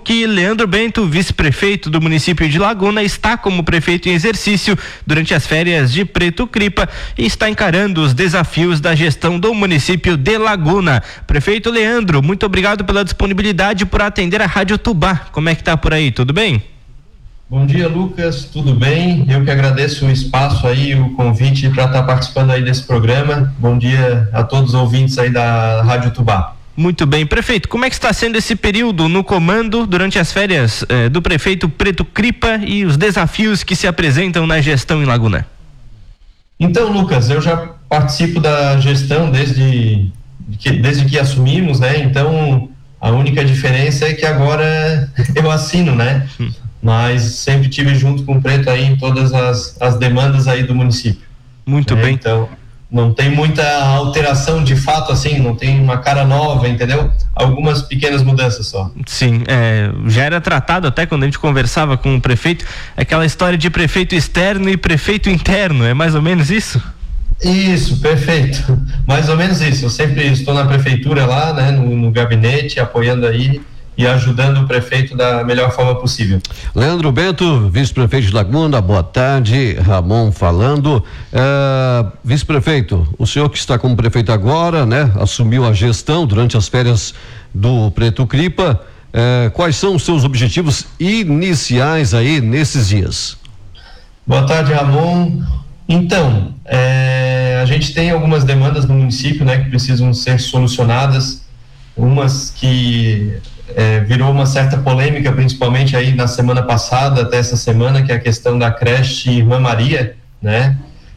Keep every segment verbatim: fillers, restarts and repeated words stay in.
que Leandro Bento, vice-prefeito do município de Laguna, está como prefeito em exercício durante as férias de Preto Cripa e está encarando os desafios da gestão do município de Laguna. Prefeito Leandro, muito obrigado pela disponibilidade por atender a Rádio Tubá. Como é que tá por aí? Tudo bem? Bom dia, Lucas, tudo bem? Eu que agradeço o espaço aí, o convite para estar participando aí desse programa. Bom dia a todos os ouvintes aí da Rádio Tubá. Muito bem, prefeito, como é que está sendo esse período no comando durante as férias eh, do prefeito Preto Cripa e os desafios que se apresentam na gestão em Laguna? Então, Lucas, eu já participo da gestão desde que, desde que assumimos, né? Então, a única diferença é que agora eu assino, né? Hum. Mas sempre tive junto com o Preto aí em todas as, as demandas aí do município. Muito né? bem. Então, não tem muita alteração de fato assim, não tem uma cara nova, entendeu? Algumas pequenas mudanças só. Sim, é, já era tratado até quando a gente conversava com o prefeito, aquela história de prefeito externo e prefeito interno, é mais ou menos isso? Isso, perfeito. Mais ou menos isso. Eu sempre estou na prefeitura lá, né, no, no gabinete, apoiando aí e ajudando o prefeito da melhor forma possível. Leandro Bento, vice-prefeito de Laguna, boa tarde. Ramon falando. Uh, vice-prefeito, o senhor que está como prefeito agora, né, assumiu a gestão durante as férias do Preto Cripa. Uh, quais são os seus objetivos iniciais aí nesses dias? Boa tarde, Ramon. Então, é, a gente tem algumas demandas no município, né, que precisam ser solucionadas. Umas que É, virou uma certa polêmica, principalmente aí na semana passada até essa semana, que é a questão da creche Irmã Maria, né?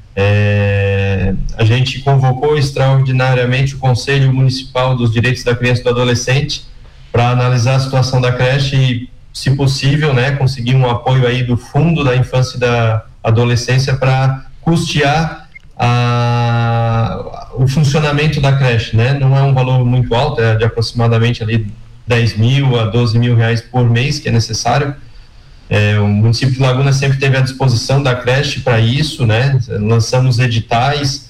É, a gente convocou extraordinariamente o Conselho Municipal dos Direitos da Criança e do Adolescente para analisar a situação da creche e, se possível, né, conseguir um apoio aí do Fundo da Infância e da Adolescência para custear a, o funcionamento da creche, né? Não é um valor muito alto, é de aproximadamente ali dez mil a doze mil reais por mês que é necessário. É, o município de Laguna sempre teve à disposição da creche para isso, né? Lançamos editais,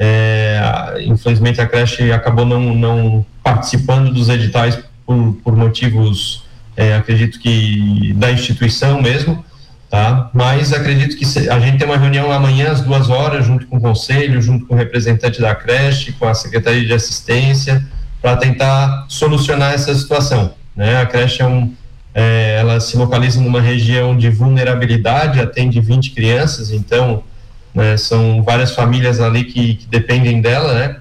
é, infelizmente a creche acabou não, não participando dos editais por, por motivos, é, acredito que da instituição mesmo, tá? Mas acredito que se, a gente tem uma reunião amanhã às duas horas, junto com o conselho, junto com o representante da creche, com a Secretaria de Assistência, para tentar solucionar essa situação, né? A creche é um, é, ela se localiza numa região de vulnerabilidade, atende vinte crianças, então, né, são várias famílias ali que, que dependem dela, né?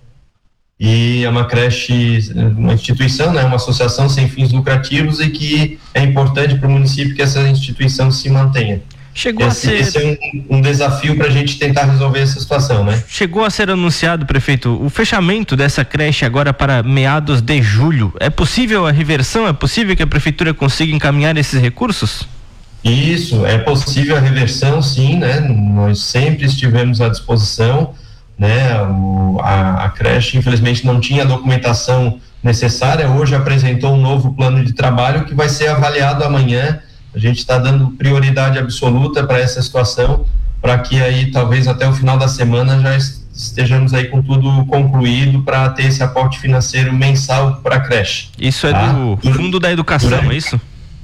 E é uma creche, uma instituição, né, uma associação sem fins lucrativos e que é importante para o município que essa instituição se mantenha. Chegou esse, a ser... esse é um, um desafio para a gente tentar resolver essa situação, né? Chegou a ser anunciado, prefeito, o fechamento dessa creche agora para meados de julho. É possível a reversão? É possível que a prefeitura consiga encaminhar esses recursos? Isso, é possível a reversão, sim, né? Nós sempre estivemos à disposição, né? O, a, a creche, infelizmente, não tinha a documentação necessária. Hoje apresentou um novo plano de trabalho que vai ser avaliado amanhã. A gente está dando prioridade absoluta para essa situação, para que aí talvez até o final da semana já estejamos aí com tudo concluído para ter esse aporte financeiro mensal para a creche. Isso é tá? do Fundo da Educação, Durante... é isso?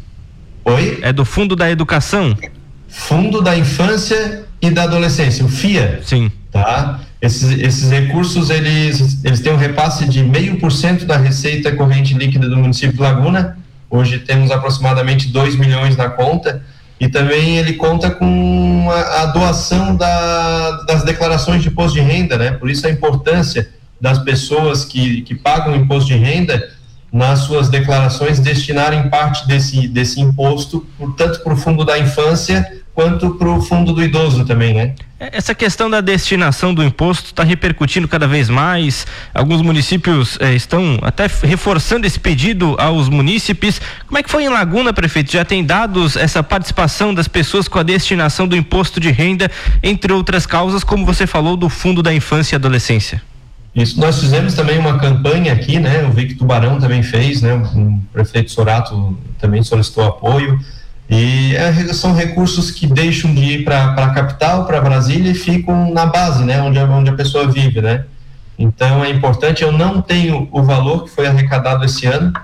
Oi? É do Fundo da Educação? Fundo da Infância e da Adolescência, o F I A. Sim. Tá? Esses, esses recursos, eles, eles têm um repasse de meio por cento da receita corrente líquida do município de Laguna. Hoje temos aproximadamente dois milhões na conta e também ele conta com a, a doação da, das declarações de imposto de renda, né? Por isso a importância das pessoas que, que pagam imposto de renda nas suas declarações destinarem parte desse, desse imposto, tanto para o Fundo da Infância quanto para o Fundo do Idoso também, né? Essa questão da destinação do imposto está repercutindo cada vez mais. Alguns municípios eh, estão até reforçando esse pedido aos munícipes. Como é que foi em Laguna, prefeito? Já tem dados essa participação das pessoas com a destinação do imposto de renda, entre outras causas, como você falou, do Fundo da Infância e Adolescência? Isso, nós fizemos também uma campanha aqui, né? Eu vi que Tubarão também fez, né? O prefeito Sorato também solicitou apoio. E é, são recursos que deixam de ir para a capital, para Brasília, e ficam na base, né, onde, onde a pessoa vive, né? Então é importante. Eu não tenho o valor que foi arrecadado esse ano,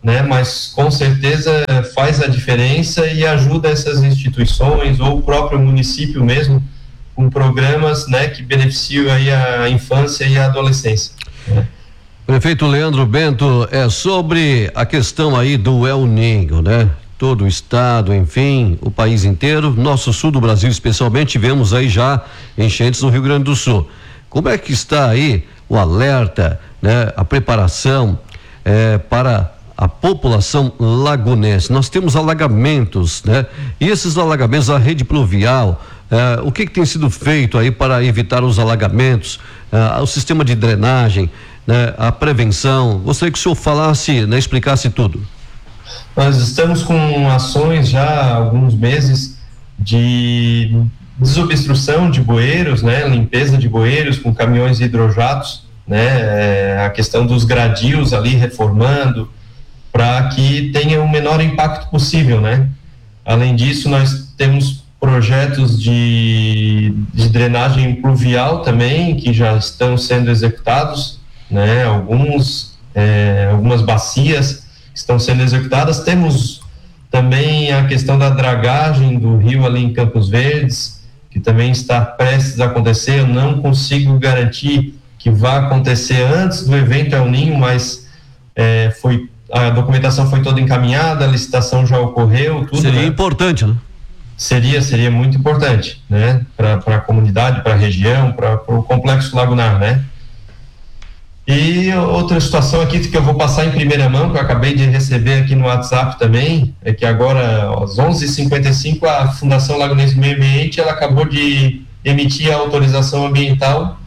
né? Mas com certeza faz a diferença e ajuda essas instituições ou o próprio município mesmo com programas, né, que beneficiam aí a infância e a adolescência, né? Prefeito Leandro Bento, é sobre a questão aí do El Niño, né? Todo o estado, enfim, o país inteiro, nosso sul do Brasil especialmente, tivemos aí já enchentes no Rio Grande do Sul. Como é que está aí o alerta, né? A preparação eh, para a população lagunense? Nós temos alagamentos, né? E esses alagamentos, a rede pluvial, eh, o que, que tem sido feito aí para evitar os alagamentos, eh, o sistema de drenagem, né? A prevenção? Gostaria que o senhor falasse, né? Explicasse tudo. Nós estamos com ações já há alguns meses de desobstrução de bueiros, né? Limpeza de bueiros com caminhões hidrojatos, né? É, a questão dos gradios ali reformando para que tenha o menor impacto possível, né? Além disso, nós temos projetos de, de drenagem pluvial também que já estão sendo executados, né? Alguns, é, algumas bacias estão sendo executadas. Temos também a questão da dragagem do rio ali em Campos Verdes, que também está prestes a acontecer. Eu não consigo garantir que vá acontecer antes do evento El Niño, mas é, foi, a documentação foi toda encaminhada, a licitação já ocorreu, tudo. Seria né? importante, né? Seria, seria muito importante, né? Para a comunidade, para a região, para o complexo lagunar, né? E outra situação aqui que eu vou passar em primeira mão, que eu acabei de receber aqui no WhatsApp também, é que agora, às onze e cinquenta e cinco, a Fundação Lagunense do Meio Ambiente, ela acabou de emitir a autorização ambiental